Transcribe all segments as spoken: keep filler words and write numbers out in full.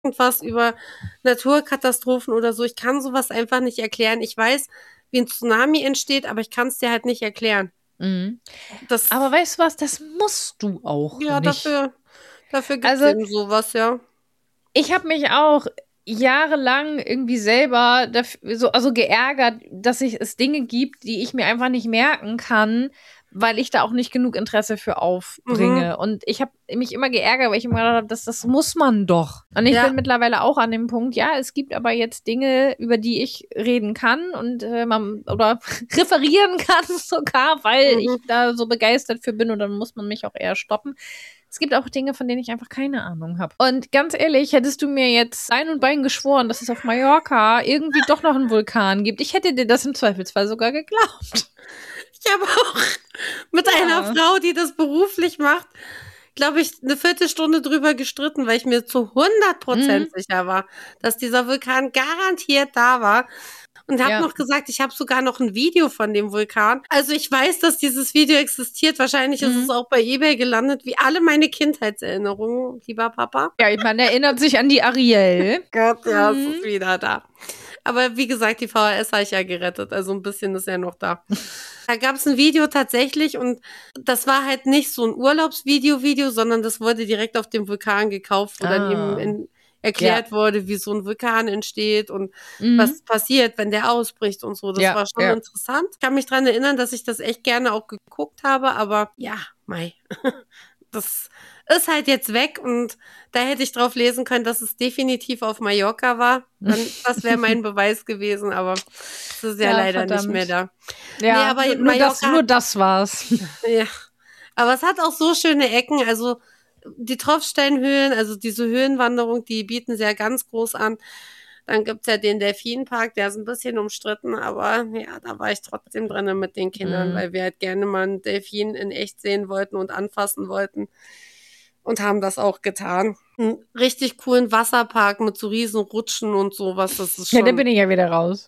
irgendwas über Naturkatastrophen oder so. Ich kann sowas einfach nicht erklären. Ich weiß, wie ein Tsunami entsteht, aber ich kann es dir halt nicht erklären. Mhm. Das, Aber weißt du was, das musst du auch ja, nicht. dafür, dafür gibt es Also eben sowas, ja. ich habe mich auch jahrelang irgendwie selber dafür, so, also geärgert, dass ich, es Dinge gibt, die ich mir einfach nicht merken kann, weil ich da auch nicht genug Interesse für aufbringe. Mhm. Und ich habe mich immer geärgert, weil ich immer gedacht habe, das, das muss man doch. Und ich Ja. bin mittlerweile auch an dem Punkt, ja, es gibt aber jetzt Dinge, über die ich reden kann und äh, man oder referieren kann sogar, weil Mhm. ich da so begeistert für bin und dann muss man mich auch eher stoppen. Es gibt auch Dinge, von denen ich einfach keine Ahnung habe. Und ganz ehrlich, hättest du mir jetzt Stein und Bein geschworen, dass es auf Mallorca irgendwie doch noch einen Vulkan gibt, ich hätte dir das im Zweifelsfall sogar geglaubt. Ich habe auch mit Ja. einer Frau, die das beruflich macht, glaube ich, eine Viertelstunde drüber gestritten, weil ich mir zu hundert Prozent Mhm. sicher war, dass dieser Vulkan garantiert da war. Und habe Ja. noch gesagt, ich habe sogar noch ein Video von dem Vulkan. Also ich weiß, dass dieses Video existiert. Wahrscheinlich ist Mhm. es auch bei eBay gelandet, wie alle meine Kindheitserinnerungen, lieber Papa. Ja, man erinnert sich an die Ariel. Gott, ja, es Mhm. ist wieder da. Aber wie gesagt, die V H S habe ich ja gerettet. Also ein bisschen ist ja noch da. Da gab es ein Video tatsächlich und das war halt nicht so ein Urlaubsvideo-Video, sondern das wurde direkt auf dem Vulkan gekauft, wo dann eben Ah. in, erklärt wurde, wie so ein Vulkan entsteht und Mhm. was passiert, wenn der ausbricht und so. Das Ja, war schon ja. interessant. Ich kann mich dran erinnern, dass ich das echt gerne auch geguckt habe, aber ja, mei. Das ist halt jetzt weg und da hätte ich drauf lesen können, dass es definitiv auf Mallorca war. Dann, das wäre mein Beweis gewesen, aber es ist ja, Ja, leider verdammt. nicht mehr da. Ja, Nee, aber nur, nur, Mallorca das, nur das war's. Ja, aber es hat auch so schöne Ecken. Also die Tropfsteinhöhlen, also diese Höhenwanderung, die bieten sie ja ganz groß an. Dann gibt's ja den Delfinpark, der ist ein bisschen umstritten, aber ja, da war ich trotzdem drin mit den Kindern, Mhm. weil wir halt gerne mal einen Delfin in echt sehen wollten und anfassen wollten und haben das auch getan. Einen richtig coolen Wasserpark mit so riesen Rutschen und sowas, das ist Ja, schon... dann bin ich ja wieder raus.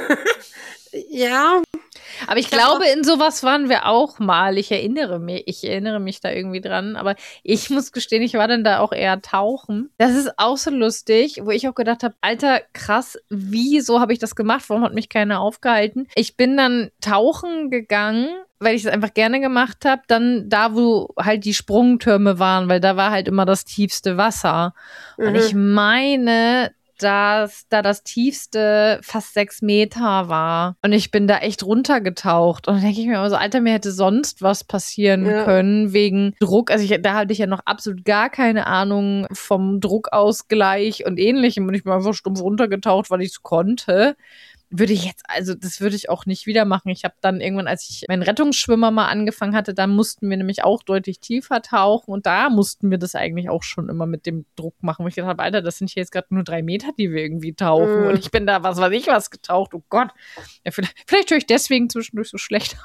Ja, Aber ich, Ich hab glaube, in sowas waren wir auch mal. Ich erinnere mich, ich erinnere mich da irgendwie dran. Aber ich muss gestehen, ich war dann da auch eher tauchen. Das ist auch so lustig, wo ich auch gedacht habe, Alter, krass, wieso habe ich das gemacht? Warum hat mich keiner aufgehalten? Ich bin dann tauchen gegangen, weil ich es einfach gerne gemacht habe. Dann da, wo halt die Sprungtürme waren, weil da war halt immer das tiefste Wasser. Und mhm. ich meine, dass da das tiefste fast sechs Meter war. Und ich bin da echt runtergetaucht. Und dann denke ich mir immer so, Alter, mir hätte sonst was passieren Ja. können wegen Druck. Also ich, da hatte ich ja noch absolut gar keine Ahnung vom Druckausgleich und ähnlichem. Und ich bin einfach stumpf runtergetaucht, weil ich es konnte. Würde ich jetzt, also das würde ich auch nicht wieder machen. Ich habe dann irgendwann, als ich meinen Rettungsschwimmer mal angefangen hatte, dann mussten wir nämlich auch deutlich tiefer tauchen und da mussten wir das eigentlich auch schon immer mit dem Druck machen. Wo ich gedacht habe, Alter, das sind hier jetzt gerade nur drei Meter, die wir irgendwie tauchen Mhm. und ich bin da, was weiß ich was, getaucht. Oh Gott. Ja, vielleicht, vielleicht höre ich deswegen zwischendurch so schlecht.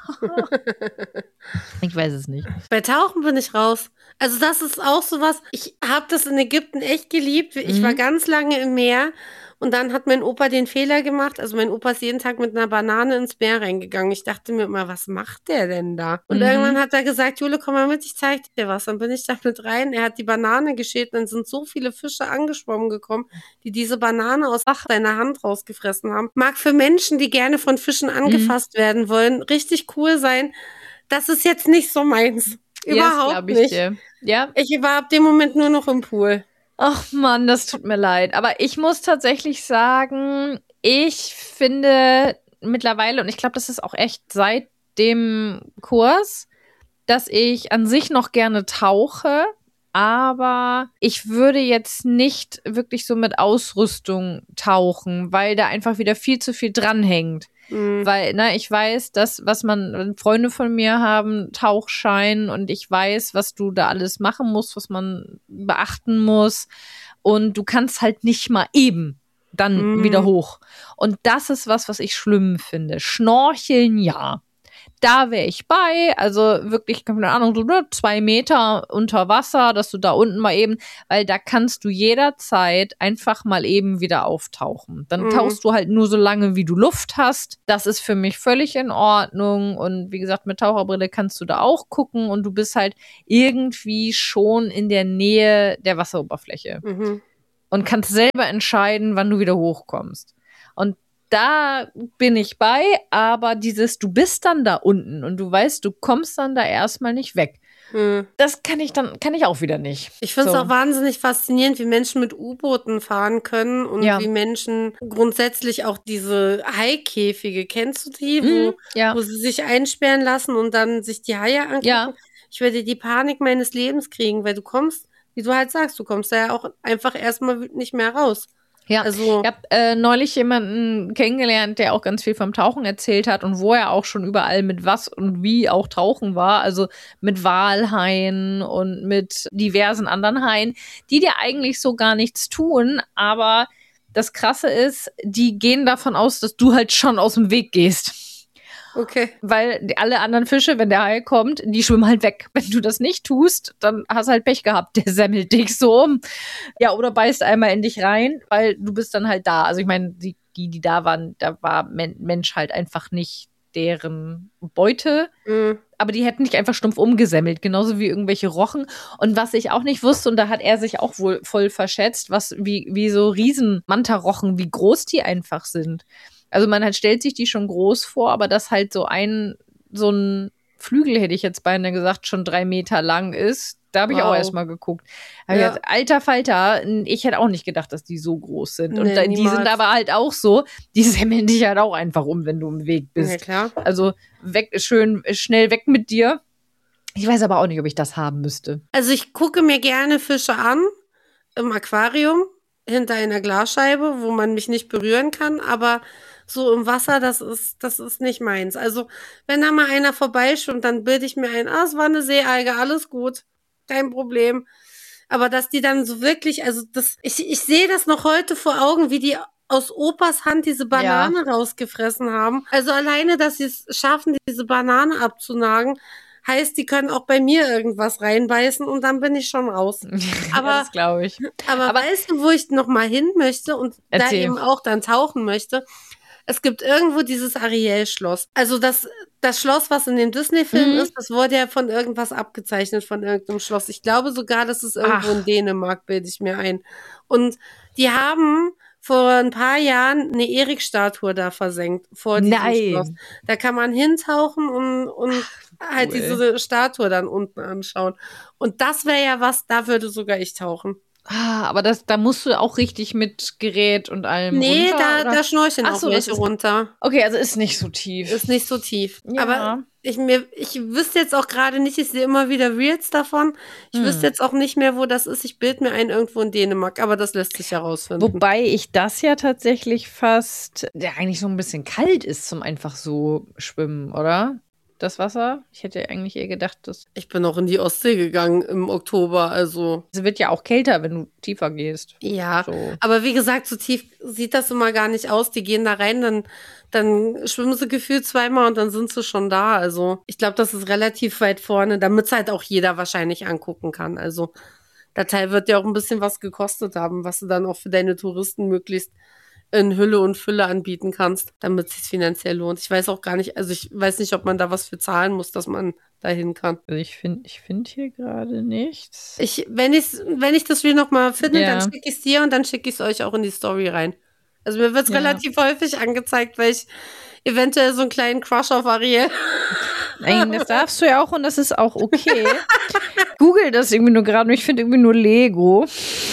Ich weiß es nicht. Bei Tauchen bin ich raus. Also das ist auch sowas. Ich habe das in Ägypten echt geliebt. Ich Mhm. war ganz lange im Meer und dann hat mein Opa den Fehler gemacht. Also mein Opa ist jeden Tag mit einer Banane ins Meer reingegangen. Ich dachte mir immer, was macht der denn da? Und Mhm. irgendwann hat er gesagt, Jule, komm mal mit, ich zeig dir was. Dann bin ich da mit rein. Er hat die Banane geschält und dann sind so viele Fische angeschwommen gekommen, die diese Banane aus seiner Hand rausgefressen haben. Mag für Menschen, die gerne von Fischen angefasst werden wollen, richtig cool sein. Das ist jetzt nicht so meins. Überhaupt yes, glaub ich nicht. Dir. Ja. Ich war ab dem Moment nur noch im Pool. Ach Mann, das tut mir leid. Aber ich muss tatsächlich sagen, ich finde mittlerweile, und ich glaube, das ist auch echt seit dem Kurs, dass ich an sich noch gerne tauche, aber ich würde jetzt nicht wirklich so mit Ausrüstung tauchen, weil da einfach wieder viel zu viel dranhängt. Mhm. Weil, ne, ich weiß, dass, was man, Freunde von mir haben Tauchschein und ich weiß, was du da alles machen musst, was man beachten muss. Und du kannst halt nicht mal eben dann Mhm. wieder hoch. Und das ist was, was ich schlimm finde. Schnorcheln, ja. Da wäre ich bei, also wirklich, keine Ahnung, so ne, zwei Meter unter Wasser, dass du da unten mal eben, weil da kannst du jederzeit einfach mal eben wieder auftauchen. Dann Mhm. tauchst du halt nur so lange, wie du Luft hast. Das ist für mich völlig in Ordnung und wie gesagt, mit Taucherbrille kannst du da auch gucken und du bist halt irgendwie schon in der Nähe der Wasseroberfläche. Mhm. und kannst selber entscheiden, wann du wieder hochkommst. Und da bin ich bei, aber dieses, du bist dann da unten und du weißt, du kommst dann da erstmal nicht weg. Hm. Das kann ich dann, kann ich auch wieder nicht. Ich finde es so. auch wahnsinnig faszinierend, wie Menschen mit U-Booten fahren können und ja. wie Menschen grundsätzlich auch diese Haikäfige, kennst du die, wo, mm, ja. wo sie sich einsperren lassen und dann sich die Haie angucken? Ja. Ich würde die Panik meines Lebens kriegen, weil du kommst, wie du halt sagst, du kommst da ja auch einfach erstmal nicht mehr raus. Ja, also, ich habe äh, neulich jemanden kennengelernt, der auch ganz viel vom Tauchen erzählt hat und wo er auch schon überall mit was und wie auch tauchen war, also mit Walhaien und mit diversen anderen Haien, die dir eigentlich so gar nichts tun, aber das Krasse ist, die gehen davon aus, dass du halt schon aus dem Weg gehst. Okay. Weil alle anderen Fische, wenn der Hai kommt, die schwimmen halt weg. Wenn du das nicht tust, dann hast du halt Pech gehabt. Der semmelt dich so um. Ja, oder beißt einmal in dich rein, weil du bist dann halt da. Also ich meine, die, die, die da waren, da war Men- Mensch halt einfach nicht deren Beute. Mhm. Aber die hätten nicht einfach stumpf umgesemmelt, genauso wie irgendwelche Rochen. Und was ich auch nicht wusste, und da hat er sich auch wohl voll verschätzt, was wie, wie so Riesen-Manta-Rochen, wie groß die einfach sind. Also man halt stellt sich die schon groß vor, aber dass halt so ein, so ein Flügel, hätte ich jetzt beinahe gesagt, schon drei Meter lang ist, da habe ich wow. auch erstmal geguckt. Ja. Gedacht, alter Falter, ich hätte auch nicht gedacht, dass die so groß sind. Nee, und da, die sind aber halt auch so, die semmeln dich halt auch einfach um, wenn du im Weg bist. Ja, klar. Also weg, schön schnell weg mit dir. Ich weiß aber auch nicht, ob ich das haben müsste. Also ich gucke mir gerne Fische an im Aquarium hinter einer Glasscheibe, wo man mich nicht berühren kann, aber so im Wasser, das ist, das ist nicht meins. Also, wenn da mal einer vorbeischwimmt, dann bilde ich mir ein, ah, es war eine Seealge, alles gut, kein Problem. Aber dass die dann so wirklich, also das, ich, ich sehe das noch heute vor Augen, wie die aus Opas Hand diese Banane ja. rausgefressen haben. Also alleine, dass sie es schaffen, diese Banane abzunagen, heißt, die können auch bei mir irgendwas reinbeißen und dann bin ich schon raus. Aber, ja, das glaube ich. Aber, aber weißt du, wo ich noch mal hin möchte und erzähl. Da eben auch dann tauchen möchte? Es gibt irgendwo dieses Ariel-Schloss. Also das, das Schloss, was in dem Disney-Film mhm. ist, das wurde ja von irgendwas abgezeichnet, von irgendeinem Schloss. Ich glaube sogar, das ist irgendwo Ach. in Dänemark, bilde ich mir ein. Und die haben vor ein paar Jahren eine Erik-Statue da versenkt, vor diesem Nein. Schloss. Da kann man hintauchen und, und Ach, halt cool. diese Statue dann unten anschauen. Und das wäre ja was, da würde sogar ich tauchen. Ah, aber das, da musst du auch richtig mit Gerät und allem nee, runter? Nee, da, da schnorcheln auch so, welche runter. Okay, also ist nicht so tief. Ist nicht so tief. Ja. Aber ich, mir, ich wüsste jetzt auch gerade nicht, ich sehe immer wieder Reels davon. Ich hm. wüsste jetzt auch nicht mehr, wo das ist. Ich bilde mir ein irgendwo in Dänemark, aber das lässt sich herausfinden. Wobei ich das ja tatsächlich fast, der eigentlich so ein bisschen kalt ist zum einfach so schwimmen, oder? Das Wasser. Ich hätte eigentlich eher gedacht, dass... Ich bin auch in die Ostsee gegangen im Oktober, also... Es wird ja auch kälter, wenn du tiefer gehst. Ja, so. Aber wie gesagt, so tief sieht das immer gar nicht aus. Die gehen da rein, dann, dann schwimmen sie gefühlt zweimal und dann sind sie schon da. Also ich glaube, das ist relativ weit vorne, damit es halt auch jeder wahrscheinlich angucken kann. Also der Teil wird ja auch ein bisschen was gekostet haben, was du dann auch für deine Touristen möglichst in Hülle und Fülle anbieten kannst, damit es sich finanziell lohnt. Ich weiß auch gar nicht, also ich weiß nicht, ob man da was für zahlen muss, dass man dahin kann. Also ich finde ich find hier gerade nichts. Ich, wenn, wenn ich das Spiel nochmal finde, ja. dann schicke ich es dir und dann schicke ich es euch auch in die Story rein. Also mir wird es ja. relativ häufig angezeigt, weil ich eventuell so einen kleinen Crush auf Ariel. Nein, das darfst du ja auch und das ist auch okay. Google das irgendwie nur gerade und ich finde irgendwie nur Lego.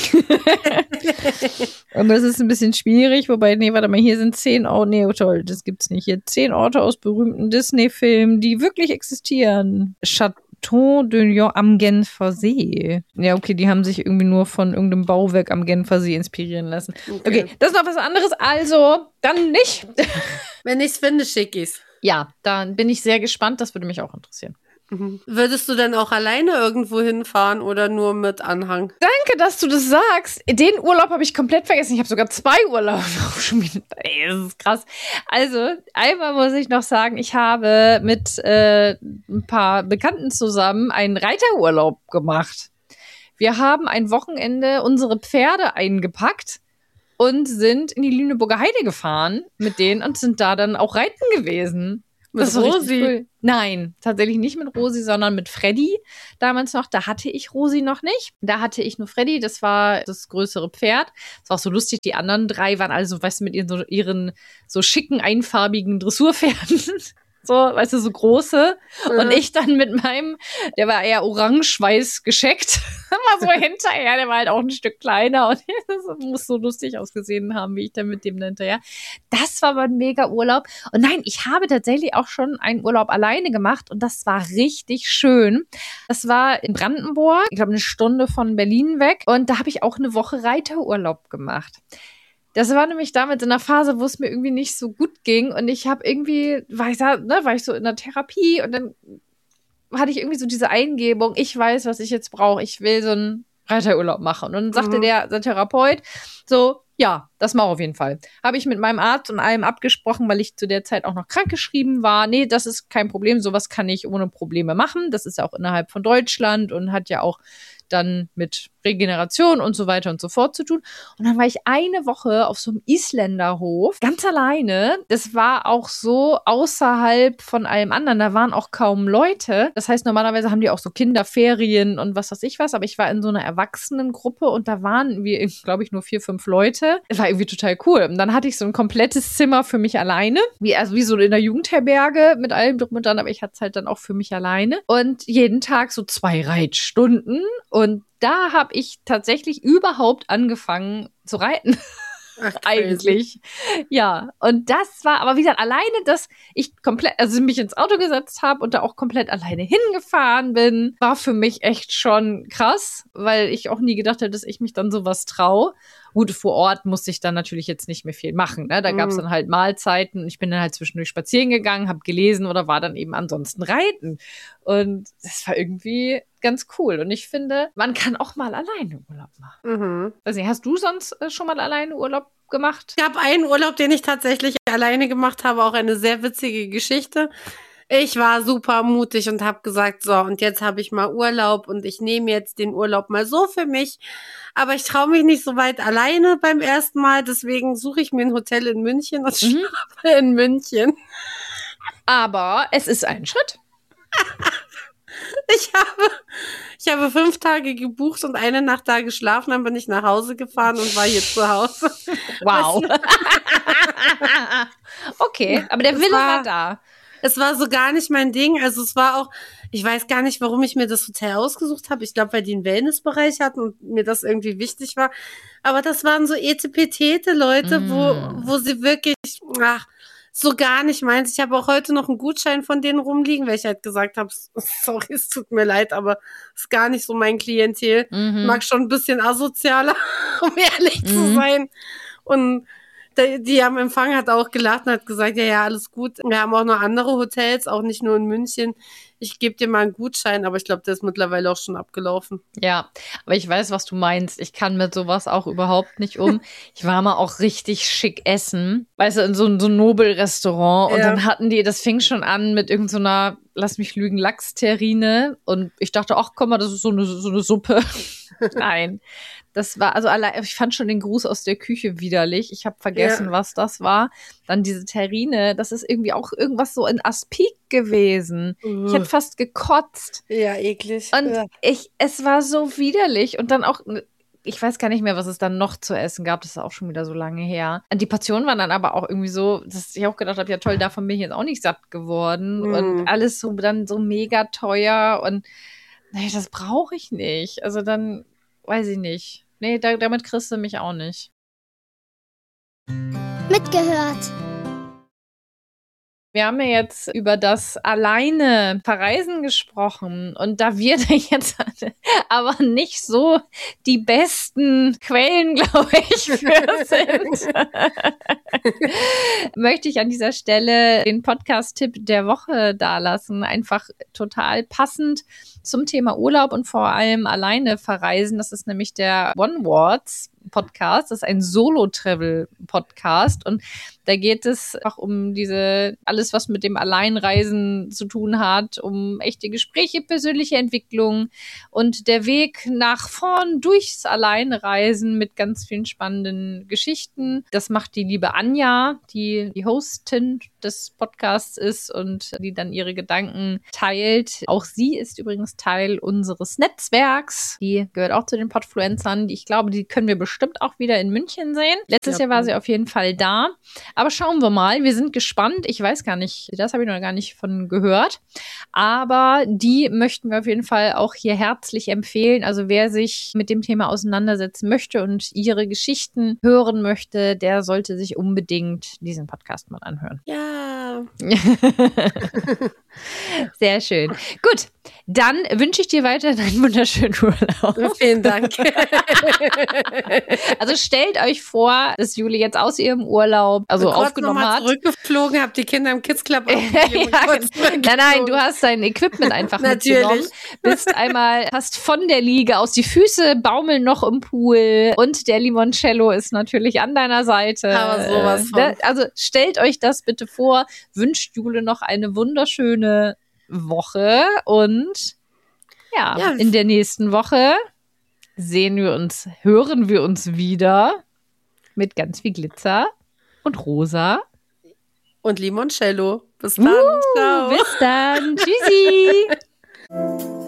Und das ist ein bisschen schwierig, wobei, nee, warte mal, hier sind zehn Orte, nee, toll, das gibt's nicht. Hier zehn Orte aus berühmten Disney-Filmen, die wirklich existieren. Chateau de Lyon am Genfer See. Ja, okay, die haben sich irgendwie nur von irgendeinem Bauwerk am Genfer See inspirieren lassen. Okay, okay, das ist noch was anderes, also dann nicht. Wenn ich's finde, schick ich's. Ja, dann bin ich sehr gespannt, das würde mich auch interessieren. Mhm. Würdest du denn auch alleine irgendwo hinfahren oder nur mit Anhang? Danke, dass du das sagst. Den Urlaub habe ich komplett vergessen. Ich habe sogar zwei Urlaube schon wieder. Ey, das ist krass. Also, einmal muss ich noch sagen, ich habe mit äh, ein paar Bekannten zusammen einen Reiterurlaub gemacht. Wir haben ein Wochenende unsere Pferde eingepackt und sind in die Lüneburger Heide gefahren mit denen und sind da dann auch reiten gewesen. Mit Das war richtig Rosi? cool. Nein, tatsächlich nicht mit Rosi, sondern mit Freddy. Damals noch, da hatte ich Rosi noch nicht. Da hatte ich nur Freddy, das war das größere Pferd. Das war auch so lustig, die anderen drei waren also, weißt du, mit ihren so, ihren so schicken, einfarbigen Dressurpferden. So, weißt du, so große. Mhm. Und ich dann mit meinem, der war eher orange-weiß gescheckt, immer so hinterher. Der war halt auch ein Stück kleiner und das muss so lustig ausgesehen haben, wie ich dann mit dem hinterher. Das war aber ein mega Urlaub. Und nein, ich habe tatsächlich auch schon einen Urlaub alleine gemacht und das war richtig schön. Das war in Brandenburg, ich glaube eine Stunde von Berlin weg. Und da habe ich auch eine Woche Reiterurlaub gemacht. Das war nämlich damals in einer Phase, wo es mir irgendwie nicht so gut ging und ich habe irgendwie, war ich da, ne, war ich so in der Therapie und dann hatte ich irgendwie so diese Eingebung, ich weiß, was ich jetzt brauche, ich will so einen Reiterurlaub machen. Und dann sagte mhm. der, der Therapeut so, ja, das mache ich auf jeden Fall. Habe ich mit meinem Arzt und allem abgesprochen, weil ich zu der Zeit auch noch krankgeschrieben war. Nee, das ist kein Problem, sowas kann ich ohne Probleme machen. Das ist ja auch innerhalb von Deutschland und hat ja auch dann mit Regeneration und so weiter und so fort zu tun. Und dann war ich eine Woche auf so einem Isländerhof, ganz alleine. Das war auch so außerhalb von allem anderen. Da waren auch kaum Leute. Das heißt, normalerweise haben die auch so Kinderferien und was weiß ich was. Aber ich war in so einer Erwachsenengruppe und da waren wir, glaube ich, nur vier, fünf Leute. Das war irgendwie total cool. Und dann hatte ich so ein komplettes Zimmer für mich alleine. Wie, also wie so in der Jugendherberge mit allem drum und dran. Aber ich hatte es halt dann auch für mich alleine. Und jeden Tag so zwei Reitstunden. Und da habe ich tatsächlich überhaupt angefangen zu reiten. Ach, eigentlich. Ja, und das war, aber wie gesagt, alleine, dass ich komplett, also mich ins Auto gesetzt habe und da auch komplett alleine hingefahren bin, war für mich echt schon krass, weil ich auch nie gedacht hätte, dass ich mich dann sowas traue. Gut, vor Ort musste ich dann natürlich jetzt nicht mehr viel machen. Ne? Da mhm. gab es dann halt Mahlzeiten. Ich bin dann halt zwischendurch spazieren gegangen, habe gelesen oder war dann eben ansonsten reiten. Und das war irgendwie ganz cool. Und ich finde, man kann auch mal alleine Urlaub machen. Mhm. Also, hast du sonst schon mal alleine Urlaub gemacht? Ich habe einen Urlaub, den ich tatsächlich alleine gemacht habe, auch eine sehr witzige Geschichte. Ich war super mutig und habe gesagt, so, und jetzt habe ich mal Urlaub und ich nehme jetzt den Urlaub mal so für mich. Aber ich traue mich nicht so weit alleine beim ersten Mal, deswegen suche ich mir ein Hotel in München und mhm. schlafe in München. Aber es ist ein Schritt. Ich habe, ich habe fünf Tage gebucht und eine Nacht da geschlafen, dann bin ich nach Hause gefahren und war hier zu Hause. Wow. Okay, aber der Wille war, war da. Es war so gar nicht mein Ding. Also es war auch, ich weiß gar nicht, warum ich mir das Hotel ausgesucht habe. Ich glaube, weil die einen Wellnessbereich hatten und mir das irgendwie wichtig war. Aber das waren so etepetete Leute, mm. wo, wo sie wirklich, ach, so gar nicht meins. Ich habe auch heute noch einen Gutschein von denen rumliegen, weil ich halt gesagt habe, sorry, es tut mir leid, aber es ist gar nicht so mein Klientel. Mhm. Mag schon ein bisschen asozialer, um ehrlich mhm. zu sein. Und die am Empfang hat auch gelacht und hat gesagt, ja, ja, alles gut. Wir haben auch noch andere Hotels, auch nicht nur in München. Ich gebe dir mal einen Gutschein, aber ich glaube, der ist mittlerweile auch schon abgelaufen. Ja, aber ich weiß, was du meinst. Ich kann mit sowas auch überhaupt nicht um. Ich war mal auch richtig schick essen. Weißt du, in so, so einem Nobel-Restaurant. Und ja. dann hatten die, das fing schon an mit irgendeiner, so lass mich lügen, Lachsterrine. Und ich dachte, ach, komm mal, das ist so eine, so eine Suppe. Nein. Das war, also allein, ich fand schon den Gruß aus der Küche widerlich. Ich habe vergessen, ja. was das war. Dann diese Terrine, das ist irgendwie auch irgendwas so in Aspik gewesen. Uh. Ich hätte fast gekotzt. Ja, eklig. Und ja. ich, es war so widerlich. Und dann auch, ich weiß gar nicht mehr, was es dann noch zu essen gab. Das ist auch schon wieder so lange her. Und die Portionen waren dann aber auch irgendwie so, dass ich auch gedacht habe, ja toll, davon bin ich jetzt auch nicht satt geworden. Mm. Und alles so dann so mega teuer. Und nee, das brauche ich nicht. Also dann, weiß ich nicht. Nee, da, damit kriegst du mich auch nicht. Mitgehört. Wir haben ja jetzt über das alleine Verreisen gesprochen und da wir da jetzt aber nicht so die besten Quellen, glaube ich, für sind, möchte ich an dieser Stelle den Podcast-Tipp der Woche dalassen. Einfach total passend zum Thema Urlaub und vor allem alleine verreisen. Das ist nämlich der One-Words Podcast. Das ist ein Solo-Travel-Podcast und da geht es auch um diese, alles was mit dem Alleinreisen zu tun hat, um echte Gespräche, persönliche Entwicklung und der Weg nach vorn durchs Alleinreisen mit ganz vielen spannenden Geschichten. Das macht die liebe Anja, die die Hostin des Podcasts ist und die dann ihre Gedanken teilt. Auch sie ist übrigens Teil unseres Netzwerks. Die gehört auch zu den Podfluencern. Die, ich glaube, die können wir bestimmt auch wieder in München sehen. Letztes ja, Jahr war sie auf jeden Fall da. Aber schauen wir mal. Wir sind gespannt. Ich weiß gar nicht, das habe ich noch gar nicht von gehört. Aber die möchten wir auf jeden Fall auch hier herzlich empfehlen. Also wer sich mit dem Thema auseinandersetzen möchte und ihre Geschichten hören möchte, der sollte sich unbedingt diesen Podcast mal anhören. Ja. Sehr schön. Gut, dann wünsche ich dir weiterhin einen wunderschönen Urlaub. Vielen Dank. Also stellt euch vor, dass Jule jetzt aus ihrem Urlaub also aufgenommen hat. Zurückgeflogen, habe die Kinder im Kids Club aufgegeben. Ja, nein, nein, du hast dein Equipment einfach mitgenommen. Bist einmal, hast von der Liege aus, die Füße baumeln noch im Pool und der Limoncello ist natürlich an deiner Seite. Aber sowas von. Also stellt euch das bitte vor, wünscht Jule noch eine wunderschöne Woche und ja, ja, in der nächsten Woche sehen wir uns, hören wir uns wieder mit ganz viel Glitzer und Rosa. Und Limoncello. Bis dann. Uh, Ciao. Bis dann. Tschüssi.